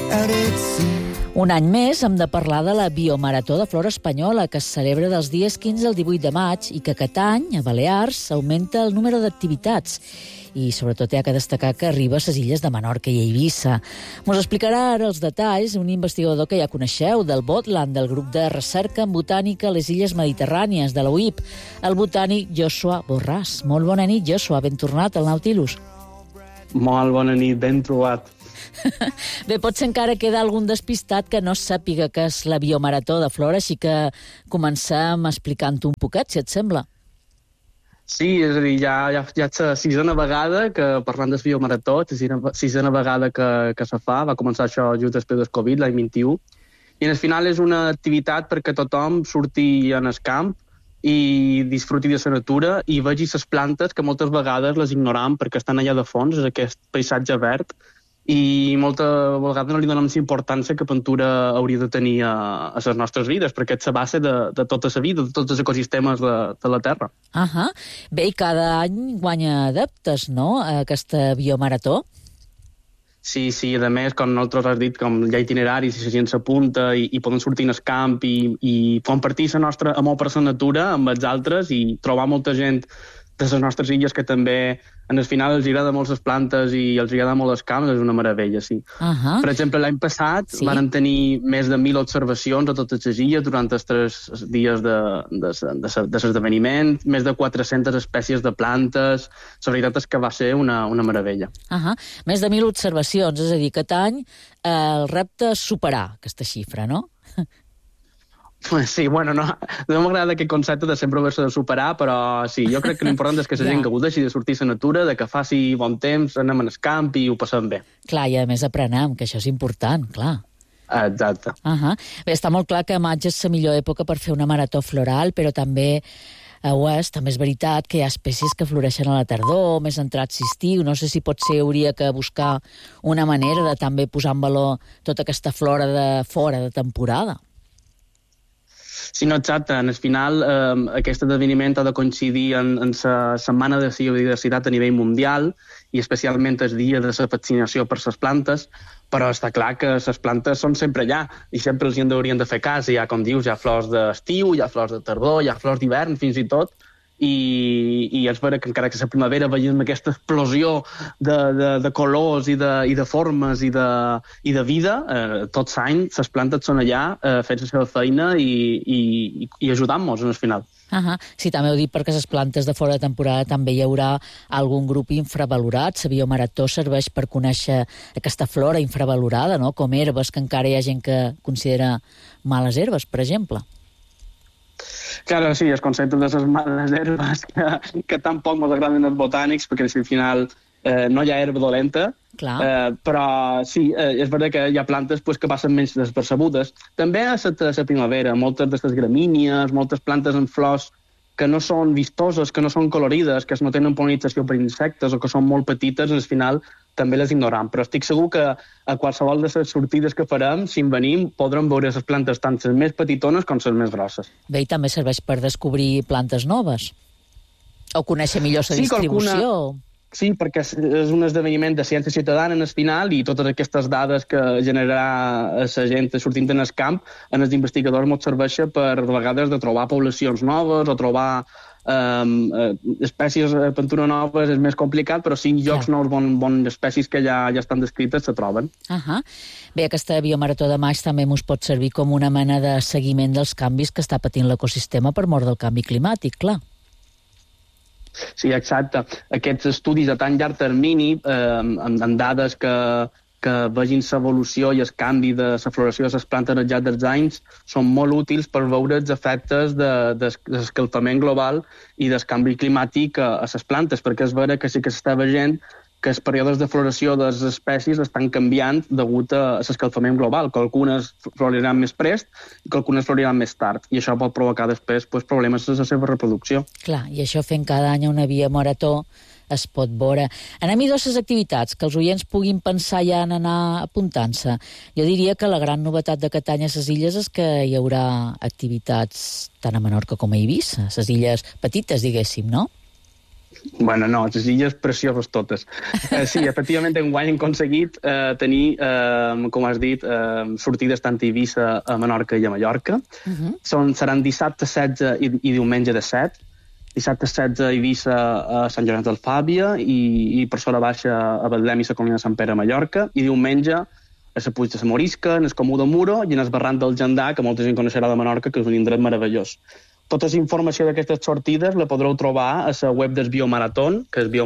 out at sea. Un any més hem de parlar de la Biomarató de Flora Espanyola, que es celebra dels dies 15 al 18 de maig i que aquest any, a Balears, augmenta el número d'activitats. I sobretot hi ha que destacar que arriba a les illes de Menorca i Eivissa. Mos explicarà ara els detalls un investigador que ja coneixeu, del Botland, del grup de recerca en botànica a les illes mediterrànies, de la UIP, el botànic Joshua Borràs. Molt bona nit, Joshua, ben tornat al Nautilus. Molt bona nit, ben trobat. Bé, potser encara queda algun despistat que no sàpiga què és la Biomarató de Flora, així que comencem explicant-ho un poquet, si et sembla. Sí, és a dir, ja és la sisena vegada que, parlant del Biomarató, la sisena vegada que se fa, va començar això just després del Covid, l'any 21, i al final és una activitat perquè tothom surti en el camp i disfruti de la natura i vegi les plantes que moltes vegades les ignoram perquè estan allà de fons, és aquest paisatge verd, i moltes vegades no li donem la importància que pintura hauria de tenir a les nostres vides, perquè és la base de tota la vida, de tots els ecosistemes de la Terra. Bé, i cada any guanya adeptes, no?, a aquesta Biomarató. Sí, a més, com nosaltres has dit, com hi ha itineraris i la gent s'apunta i poden sortir al camp i compartir la nostra amor per la natura amb els altres i trobar molta gent de les nostres illes que també en el final els agrada molt les plantes i els agrada molt els camps, és una meravella, sí. Per exemple, l'any passat van tenir més de 1.000 observacions a totes les illes durant els 3 dies de l'esdeveniment, més de 400 espècies de plantes. La veritat és que va ser una meravella. Més de 1.000 observacions, és a dir, aquest any el repte és superar aquesta xifra, no? Sí, bueno, no m'agrada aquest concepte de sempre haver-se de superar, però sí, jo crec que l'important és que la gent gaudeixi de sortir a la natura, de que faci bon temps, anem al camp i ho passem bé. Clar, i a més aprenem, que això és important, clar. Exacte. Bé, està molt clar que maig és la millor època per fer una marató floral, però també també és veritat que hi ha espècies que floreixen a la tardor, més entrats estiu. No sé si potser hauria que buscar una manera de també posar en valor tota aquesta flora de fora de temporada. Sí, no, exacte. En el final, aquest esdeveniment ha de coincidir en la setmana de la biodiversitat a nivell mundial i especialment el dia de la vaccinació per les plantes, però està clar que les plantes són sempre allà i sempre els haurien de fer cas. Hi ha, com dius, hi ha flors d'estiu, hi ha flors de tardor, hi ha flors d'hivern, fins i tot, i és vera que encara que la primavera veiem aquesta explosió de colors i de formes i de vida, tot l'any les plantes són allà fent la seva feina i ajudant-nos en el final. Sí, també ho dic perquè les plantes de fora de temporada també hi haurà algun grup infravalorat. La Biomarató serveix per conèixer aquesta flora infravalorada, no?, com herbes, que encara hi ha gent que considera males herbes, per exemple. Claro, sí, el concepte de les males herbes que tampoc ens agraden els botànics, perquè al final no hi ha herba dolenta, però sí, és veritat que hi ha plantes que passen menys despercebudes. També a la primavera, moltes d'aquestes gramínies, moltes plantes amb flors que no són vistoses, que no són colorides, que no tenen pol·linització per insectes o que són molt petites, al final també les ignoram. Però estic segur que a qualsevol de les sortides que farem, si en venim, podrem veure les plantes tant les més petitones com les més grosses. Bé, i també serveix per descobrir plantes noves. O conèixer millor la distribució. Sí, perquè és un esdeveniment de ciència ciutadana en el final i totes aquestes dades que generarà la gent sortint en el camp, en els investigadors ens serveixen per, de vegades, de trobar poblacions noves o trobar espècies de pintura noves és més complicat, però sí llocs nous, bones espècies que ja estan descrites se troben. Bé, aquesta Biomarató de maig també ens pot servir com una mena de seguiment dels canvis que està patint l'ecosistema per mort del canvi climàtic, clar. Sí, exacte. Aquests estudis a tan llarg termini, amb dades que vegin l'evolució i el canvi de la floració de les plantes al llarg dels anys, són molt útils per veure els efectes de l'escalfament global i del canvi climàtic a les plantes, perquè és vera que sí que s'està veient que els períodes de floració de les espècies estan canviant degut a l'escalfament global, que algunes floriran més prest i que algunes floriran més tard, i això pot provocar després problemes en la seva reproducció. Clar, i això fent cada any una Biomarató es pot veure. Anem-hi a les activitats, que els oients puguin pensar ja en anar apuntant-se. Jo diria que la gran novetat d'aquest any a les illes és que hi haurà activitats tant a Menorca com a Eivissa, les illes petites, diguéssim, no? Bueno, no, les illes precioses totes. Sí, efectivament, enguany hem aconseguit tenir, com has dit, sortides tant a Eivissa, a Menorca i a Mallorca. Seran dissabte 16 i diumenge de 7. Dissabte 16 a Eivissa, a Sant Llorenç d'Alfàbia, i per Sora Baixa a Betlem i la Colina de Sant Pere a Mallorca, i diumenge a la Puig de la Morisca, en el Comú de Muro i en el Barranc del Gendà, que molta gent coneixerà de Menorca, que és un indret meravellós. Tota la informació d'aquestes sortides la podreu trobar a la web del Biomaratón, que és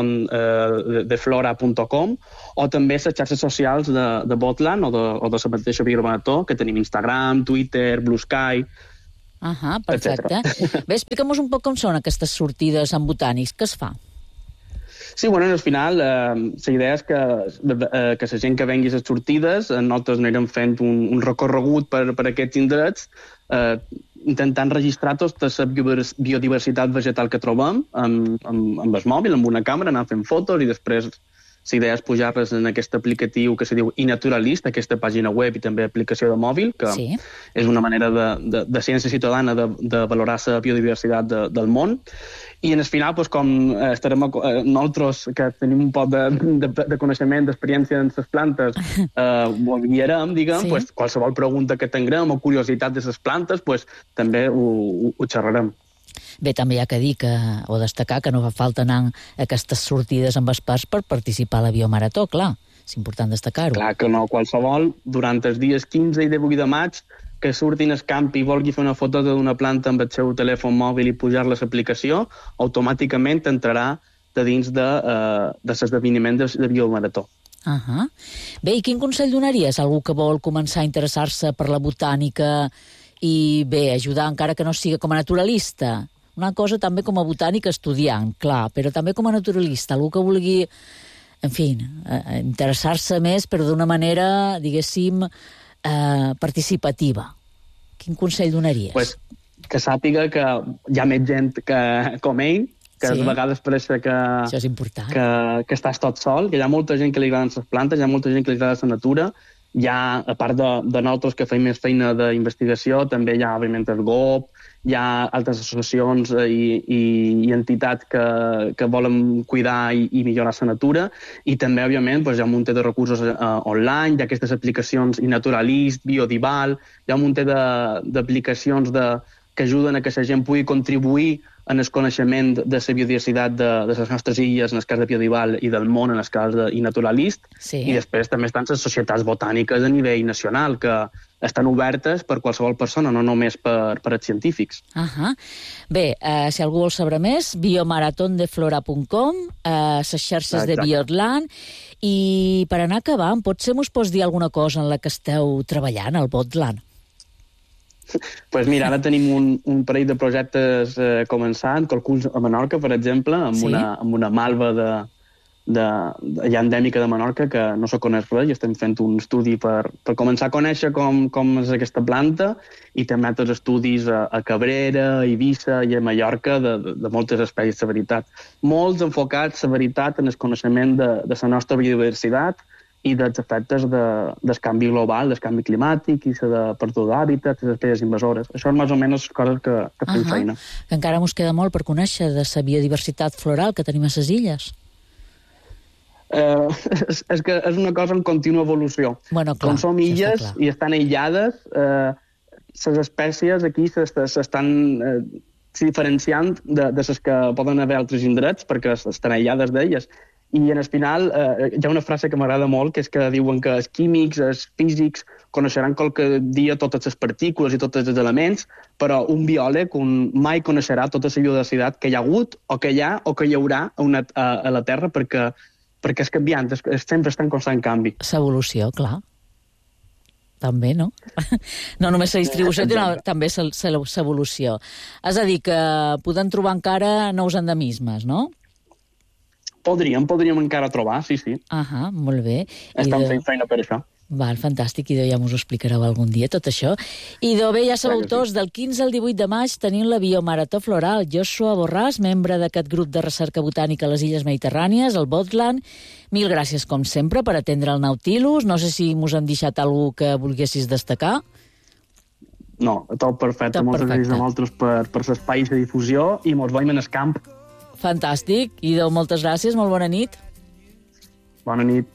biomaratondeflora.com, o també a les xarxes socials de Botland o de la mateixa Biomarató, que tenim Instagram, Twitter, Blue Sky... Perfecte. Bé, explica'm-nos un poc com són aquestes sortides amb botànics. Què es fa? Sí, bueno, al final la idea és que la gent que vengui a les sortides, nosaltres anirem fent un recorregut per aquests indrets, intentant registrar tota la biodiversitat vegetal que trobem amb el mòbil, amb una càmera, anar fent fotos i després la idea és pujar-les en aquest aplicatiu que se diu iNaturalist, aquesta pàgina web i també aplicació de mòbil, que és una manera de ciència ciutadana de valorar la biodiversitat del món. I en el final, com estarem nosaltres, que tenim un poc de coneixement, d'experiència en les plantes, ho guiarem, diguem, qualsevol pregunta que tinguem o curiositat de les plantes, també ho xerrarem. Bé, també hi ha que dir o destacar que no fa falta anar a aquestes sortides amb espars per participar a la Biomarató, clar. És important destacar-ho. Clar que no, qualsevol, durant els dies 15 i 18 de maig, que surtin al camp i vulgui fer una foto d'una planta amb el seu telèfon mòbil i pujar-la a l'aplicació, automàticament entrarà de dins de l'esdeveniment de Biomarató. Bé, i quin consell donaries a algú que vol començar a interessar-se per la botànica i, bé, ajudar encara que no sigui com a naturalista? Una cosa també com a botànic estudiant, clar, però també com a naturalista, algú que vulgui, en fi, interessar-se més, però d'una manera, diguéssim, participativa. Quin consell donaries? Que sàpiga que hi ha més gent com ell, que a vegades pareix que estàs tot sol, que hi ha molta gent que li agraden les plantes, hi ha molta gent que li agrada la natura. Hi ha, a part de nosaltres que fem més feina d'investigació, també hi ha, òbviament, el GOP, hi ha altres associacions i entitats que volen cuidar i millorar la natura, i també, òbviament, hi ha un munt de recursos online, hi ha aquestes aplicacions iNaturalist, Biodival, hi ha un munt d'aplicacions que ajuden a que la gent pugui contribuir en el coneixement de la biodiversitat de les nostres illes, en el cas de Biodival, i del món, en el cas d'Inaturalist. I després també estan les societats botàniques a nivell nacional, que estan obertes per qualsevol persona, no només per als científics. Bé, si algú vol saber més, biomaratondeflora.com, les xarxes de Biotland, i per anar acabant, potser mos pots dir alguna cosa en la que esteu treballant, al Botland? Doncs mira, ara tenim un parell de projectes començant, Colculs a Menorca, per exemple, amb una malva ja endèmica de Menorca, que no se coneix res, i estem fent un estudi per començar a conèixer com és aquesta planta, i també altres estudis a Cabrera, a Eivissa i a Mallorca de moltes espècies de veritat. Molts enfocats, la veritat, en el coneixement de la nostra biodiversitat i dels efectes del canvi global, del canvi climàtic i de pèrdua d'hàbitat, les espècies invasores. Això és més o menys coses que fem feina. Que encara mos queda molt per conèixer de la biodiversitat floral que tenim a les illes. És que és una cosa en contínua evolució. Com som illes i estan aïllades, les espècies aquí s'estan diferenciant de les que poden haver altres indrets perquè estan aïllades d'elles. I en el final hi ha una frase que m'agrada molt, que és que diuen que els químics, els físics, coneixeran qualque dia totes les partícules i tots els elements, però un biòleg mai coneixerà tota la biodiversitat que hi ha hagut o que hi ha o que hi haurà a la Terra perquè és canviant, sempre està en constant canvi. L'evolució, clar. També, no? No només la distribució, sinó també l'evolució. És a dir, que podem trobar encara nous endemismes, no? Podríem encara trobar, sí. Molt bé. Estem fent feina per això. Val, fantàstic, i ja mos ho explicareu algun dia, tot això. I bé, ja sabeu tots, del 15 al 18 de maig tenim la Biomarató Floral. Joshua Borràs, membre d'aquest grup de recerca botànica a les Illes Mediterrànies, al Botland. Mil gràcies, com sempre, per atendre el Nautilus. No sé si mos han deixat algú que volguessis destacar. No, tot perfecte. Moltes gràcies a vosaltres per l'espai de difusió i mos veiem en el camp. Fantàstic. Idò, moltes gràcies, molt bona nit. Bona nit.